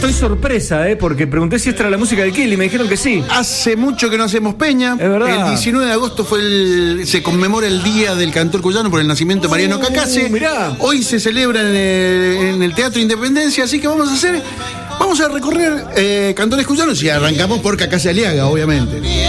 estoy sorpresa, porque pregunté si esta era la música del Kill y me dijeron que sí. Hace mucho que no hacemos peña. Es verdad. El 19 de agosto se conmemora el Día del Cantor Cuyano por el nacimiento de Mariano Cacase. Mirá. Hoy se celebra en el Teatro Independencia, así que vamos a recorrer cantores cuyanos y arrancamos por Cacase Aliaga, obviamente.